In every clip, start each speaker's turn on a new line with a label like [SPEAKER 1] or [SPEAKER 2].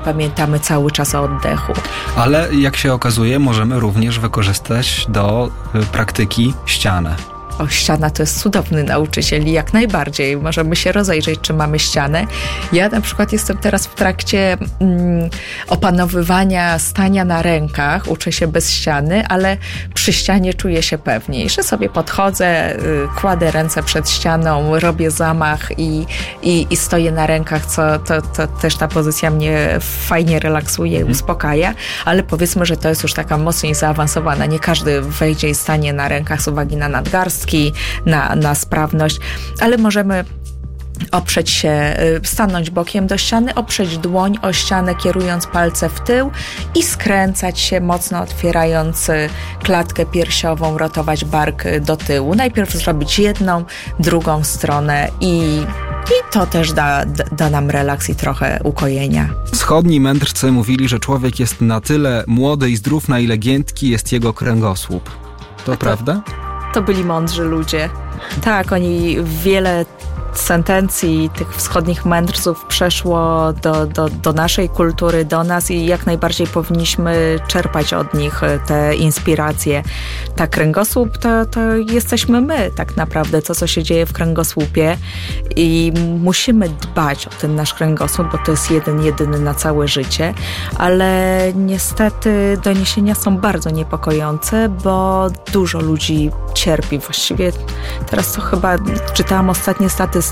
[SPEAKER 1] pamiętamy cały czas o oddechu.
[SPEAKER 2] Ale jak się okazuje, możemy również wykorzystać do praktyki ścianę.
[SPEAKER 1] O, ściana to jest cudowny nauczyciel i jak najbardziej możemy się rozejrzeć, czy mamy ścianę. Ja na przykład jestem teraz w trakcie opanowywania stania na rękach, uczę się bez ściany, ale przy ścianie czuję się pewniej, że sobie podchodzę, kładę ręce przed ścianą, robię zamach i stoję na rękach, co to też ta pozycja mnie fajnie relaksuje i uspokaja, ale powiedzmy, że to jest już taka mocniej zaawansowana. Nie każdy wejdzie i stanie na rękach z uwagi na nadgarstki, na sprawność, ale możemy oprzeć się, stanąć bokiem do ściany, oprzeć dłoń o ścianę, kierując palce w tył i skręcać się, mocno otwierając klatkę piersiową, rotować bark do tyłu. Najpierw zrobić jedną, drugą stronę i to też da nam relaks i trochę ukojenia.
[SPEAKER 2] Wschodni mędrcy mówili, że człowiek jest na tyle młody i zdrów, na ile giętki jest jego kręgosłup. To prawda?
[SPEAKER 1] To byli mądrzy ludzie. Tak, oni wiele sentencji tych wschodnich mędrców przeszło do naszej kultury, do nas i jak najbardziej powinniśmy czerpać od nich te inspiracje. Ta kręgosłup to jesteśmy my tak naprawdę, to co się dzieje w kręgosłupie i musimy dbać o ten nasz kręgosłup, bo to jest jedyny na całe życie, ale niestety doniesienia są bardzo niepokojące, bo dużo ludzi cierpi. Właściwie teraz to chyba czytałam ostatnie statystyki,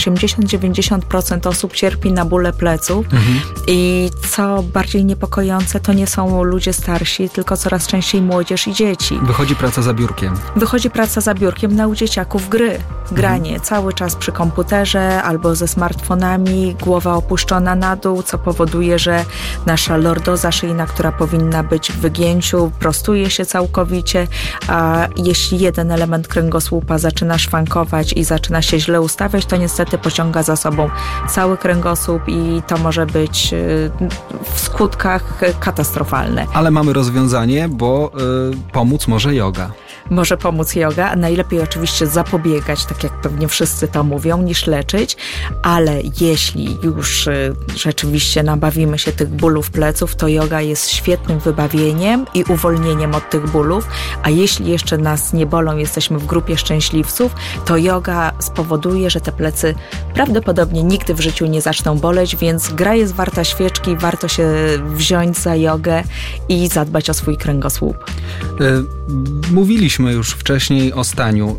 [SPEAKER 1] 80-90% osób cierpi na bóle pleców i co bardziej niepokojące, to nie są ludzie starsi, tylko coraz częściej młodzież i dzieci.
[SPEAKER 2] Wychodzi praca za biurkiem
[SPEAKER 1] na u dzieciaków granie cały czas przy komputerze albo ze smartfonami, głowa opuszczona na dół, co powoduje, że nasza lordoza szyjna, która powinna być w wygięciu, prostuje się całkowicie, a jeśli jeden element kręgosłupa zaczyna szwankować i zaczyna się źle ustawiać, to niestety pociąga za sobą cały kręgosłup i to może być w skutkach katastrofalne.
[SPEAKER 2] Ale mamy rozwiązanie, bo pomóc może joga.
[SPEAKER 1] Może pomóc joga, a najlepiej oczywiście zapobiegać, tak jak pewnie wszyscy to mówią, niż leczyć, ale jeśli już rzeczywiście nabawimy się tych bólów pleców, to joga jest świetnym wybawieniem i uwolnieniem od tych bólów, a jeśli jeszcze nas nie bolą, jesteśmy w grupie szczęśliwców, to joga spowoduje, że te plecy prawdopodobnie nigdy w życiu nie zaczną boleć, więc gra jest warta świeczki, warto się wziąć za jogę i zadbać o swój kręgosłup.
[SPEAKER 2] Mówiliśmy już wcześniej o staniu.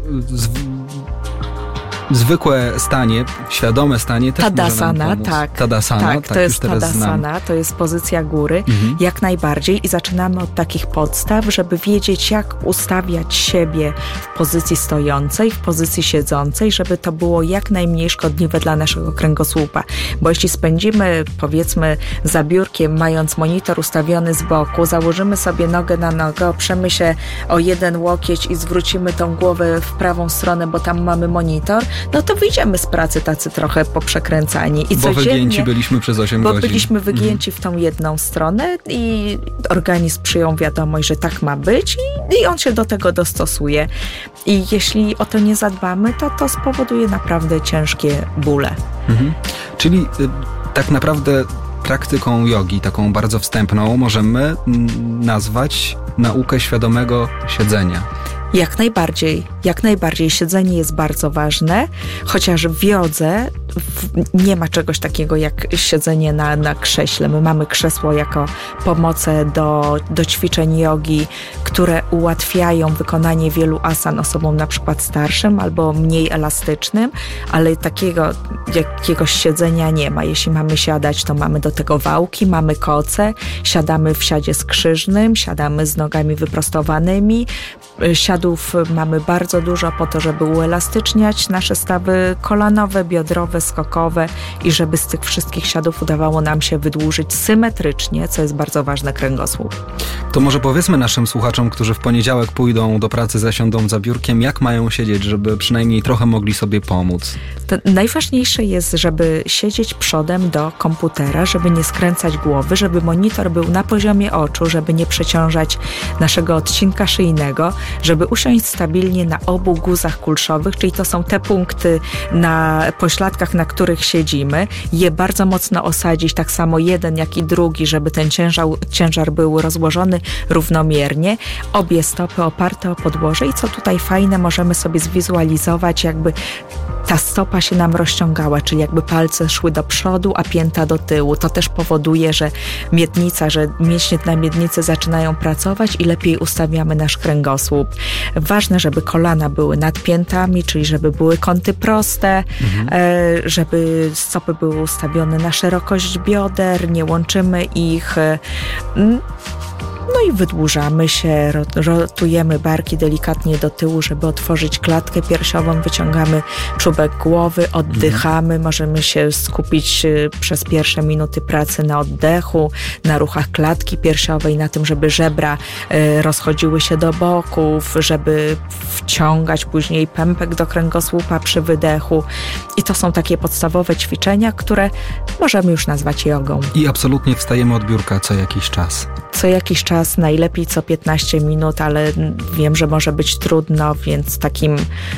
[SPEAKER 2] Zwykłe stanie, świadome stanie też
[SPEAKER 1] Tadasana,
[SPEAKER 2] może nam pomóc.
[SPEAKER 1] tak.
[SPEAKER 2] Tadasana,
[SPEAKER 1] to jest Tadasana, to jest pozycja góry, jak najbardziej i zaczynamy od takich podstaw, żeby wiedzieć, jak ustawiać siebie w pozycji stojącej, w pozycji siedzącej, żeby to było jak najmniej szkodliwe dla naszego kręgosłupa, bo jeśli spędzimy, powiedzmy, za biurkiem, mając monitor ustawiony z boku, założymy sobie nogę na nogę, oprzemy się o jeden łokieć i zwrócimy tą głowę w prawą stronę, bo tam mamy monitor, no to wyjdziemy z pracy tacy trochę poprzekręcani. I
[SPEAKER 2] bo wygięci byliśmy przez 8 godzin.
[SPEAKER 1] Bo byliśmy wygięci w tą jedną stronę i organizm przyjął wiadomość, że tak ma być i on się do tego dostosuje. I jeśli o to nie zadbamy, to spowoduje naprawdę ciężkie bóle.
[SPEAKER 2] Czyli tak naprawdę praktyką jogi, taką bardzo wstępną, możemy nazwać naukę świadomego siedzenia. Jak najbardziej siedzenie jest bardzo ważne, chociaż w jodze nie ma czegoś takiego jak siedzenie na krześle. My mamy krzesło jako pomocę do ćwiczeń jogi, które ułatwiają wykonanie wielu asan osobom na przykład starszym albo mniej elastycznym, ale jakiegoś siedzenia nie ma. Jeśli mamy siadać, to mamy do tego wałki, mamy koce, siadamy w siadzie skrzyżnym, siadamy z nogami wyprostowanymi. Siadów mamy bardzo dużo po to, żeby uelastyczniać nasze stawy kolanowe, biodrowe, skokowe i żeby z tych wszystkich siadów udawało nam się wydłużyć symetrycznie, co jest bardzo ważne, kręgosłup. To może powiedzmy naszym słuchaczom, którzy w poniedziałek pójdą do pracy, zasiądą za biurkiem, jak mają siedzieć, żeby przynajmniej trochę mogli sobie pomóc?
[SPEAKER 1] To najważniejsze jest, żeby siedzieć przodem do komputera, żeby nie skręcać głowy, żeby monitor był na poziomie oczu, żeby nie przeciążać naszego odcinka szyjnego, żeby usiąść stabilnie na obu guzach kulszowych, czyli to są te punkty na pośladkach tych, na których siedzimy, je bardzo mocno osadzić, tak samo jeden, jak i drugi, żeby ten ciężar był rozłożony równomiernie. Obie stopy oparte o podłoże i co tutaj fajne, możemy sobie zwizualizować, jakby ta stopa się nam rozciągała, czyli jakby palce szły do przodu, a pięta do tyłu. To też powoduje, że mięśnie na miednicy zaczynają pracować i lepiej ustawiamy nasz kręgosłup. Ważne, żeby kolana były nad piętami, czyli żeby były kąty proste, żeby stopy były ustawione na szerokość bioder, nie łączymy ich. No i wydłużamy się, rotujemy barki delikatnie do tyłu, żeby otworzyć klatkę piersiową, wyciągamy czubek głowy, oddychamy, możemy się skupić przez pierwsze minuty pracy na oddechu, na ruchach klatki piersiowej, na tym, żeby żebra rozchodziły się do boków, żeby wciągać później pępek do kręgosłupa przy wydechu. I to są takie podstawowe ćwiczenia, które możemy już nazwać jogą.
[SPEAKER 2] I absolutnie wstajemy od biurka co jakiś czas.
[SPEAKER 1] Co jakiś czas, najlepiej co 15 minut, ale wiem, że może być trudno, więc takim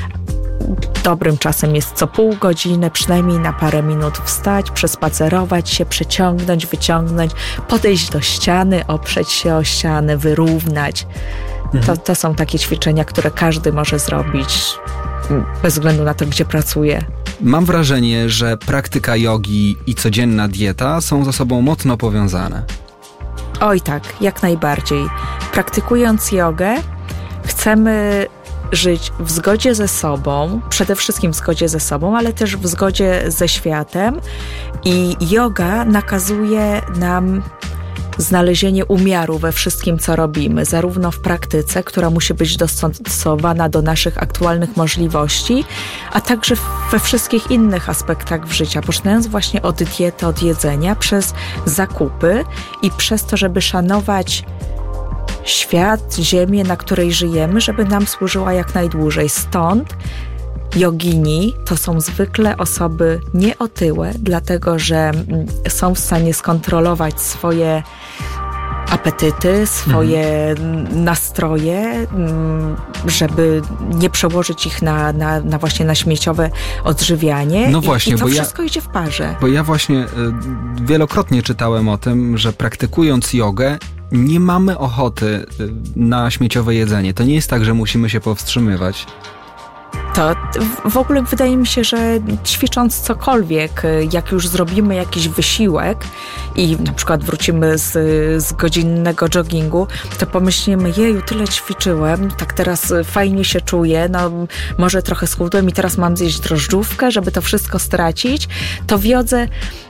[SPEAKER 1] dobrym czasem jest co pół godziny, przynajmniej na parę minut wstać, przespacerować się, przeciągnąć, wyciągnąć, podejść do ściany, oprzeć się o ścianę, wyrównać. To są takie ćwiczenia, które każdy może zrobić bez względu na to, gdzie pracuje.
[SPEAKER 2] Mam wrażenie, że praktyka jogi i codzienna dieta są ze sobą mocno powiązane.
[SPEAKER 1] Oj tak, jak najbardziej. Praktykując jogę, chcemy żyć w zgodzie ze sobą, przede wszystkim w zgodzie ze sobą, ale też w zgodzie ze światem. I joga nakazuje nam znalezienie umiaru we wszystkim, co robimy, zarówno w praktyce, która musi być dostosowana do naszych aktualnych możliwości, a także we wszystkich innych aspektach w życiu, poczynając właśnie od diety, od jedzenia, przez zakupy i przez to, żeby szanować świat, ziemię, na której żyjemy, żeby nam służyła jak najdłużej. Stąd jogini to są zwykle osoby nieotyłe, dlatego że są w stanie skontrolować swoje apetyty, swoje nastroje, żeby nie przełożyć ich na właśnie na śmieciowe odżywianie.
[SPEAKER 2] No właśnie,
[SPEAKER 1] I to wszystko idzie w parze.
[SPEAKER 2] Bo ja właśnie wielokrotnie czytałem o tym, że praktykując jogę nie mamy ochoty na śmieciowe jedzenie. To nie jest tak, że musimy się powstrzymywać.
[SPEAKER 1] To w ogóle wydaje mi się, że ćwicząc cokolwiek, jak już zrobimy jakiś wysiłek i na przykład wrócimy z godzinnego joggingu, to pomyślimy, jeju, tyle ćwiczyłem, tak teraz fajnie się czuję, no może trochę schudłem i teraz mam zjeść drożdżówkę, żeby to wszystko stracić, to w jodze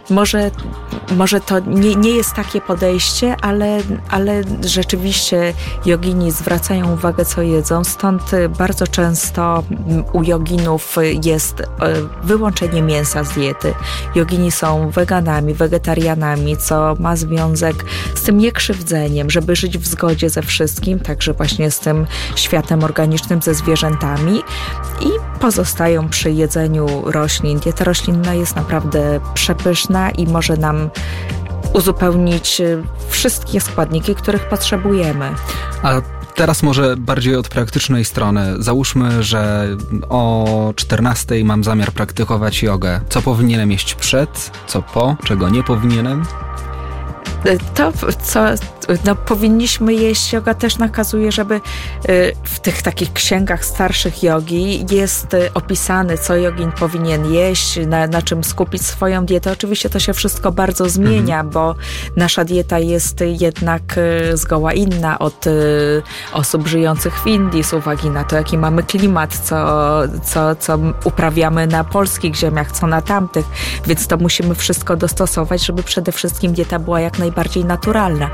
[SPEAKER 1] może to nie jest takie podejście, ale rzeczywiście jogini zwracają uwagę, co jedzą, stąd bardzo często u joginów jest wyłączenie mięsa z diety. Jogini są weganami, wegetarianami, co ma związek z tym niekrzywdzeniem, żeby żyć w zgodzie ze wszystkim, także właśnie z tym światem organicznym, ze zwierzętami i pozostają przy jedzeniu roślin. Dieta roślinna jest naprawdę przepyszna i może nam uzupełnić wszystkie składniki, których potrzebujemy.
[SPEAKER 2] A teraz może bardziej od praktycznej strony. Załóżmy, że o 14:00 mam zamiar praktykować jogę. Co powinienem jeść przed, co po, czego nie powinienem?
[SPEAKER 1] To, co powinniśmy jeść, joga też nakazuje, żeby w tych takich księgach starszych jogi jest opisane, co jogin powinien jeść, na czym skupić swoją dietę. Oczywiście to się wszystko bardzo zmienia, bo nasza dieta jest jednak zgoła inna od osób żyjących w Indii z uwagi na to, jaki mamy klimat, co uprawiamy na polskich ziemiach, co na tamtych, więc to musimy wszystko dostosować, żeby przede wszystkim dieta była jak najbardziej naturalna.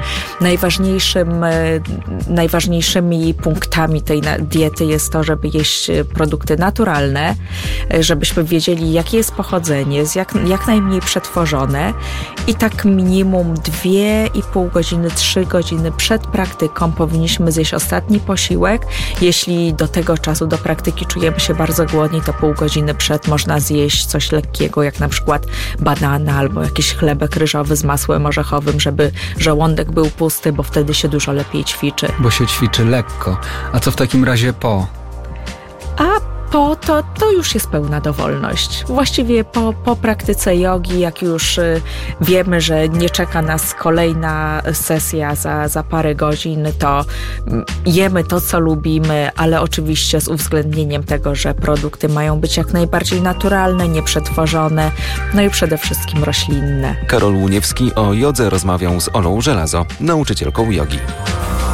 [SPEAKER 1] Najważniejszymi punktami tej diety jest to, żeby jeść produkty naturalne, żebyśmy wiedzieli, jakie jest pochodzenie, jak najmniej przetworzone i tak minimum 2,5 godziny, 3 godziny przed praktyką powinniśmy zjeść ostatni posiłek. Jeśli do tego czasu, do praktyki czujemy się bardzo głodni, to pół godziny przed można zjeść coś lekkiego, jak na przykład banana albo jakiś chlebek ryżowy z masłem orzechowym, żeby żołądek był pusty, bo wtedy się dużo lepiej ćwiczy.
[SPEAKER 2] Bo się ćwiczy lekko. A co w takim razie po?
[SPEAKER 1] A to już jest pełna dowolność. Właściwie po praktyce jogi, jak już wiemy, że nie czeka nas kolejna sesja za parę godzin, to jemy to, co lubimy, ale oczywiście z uwzględnieniem tego, że produkty mają być jak najbardziej naturalne, nieprzetworzone, no i przede wszystkim roślinne.
[SPEAKER 3] Karol Łuniewski o jodze rozmawiał z Olą Żelazo, nauczycielką jogi.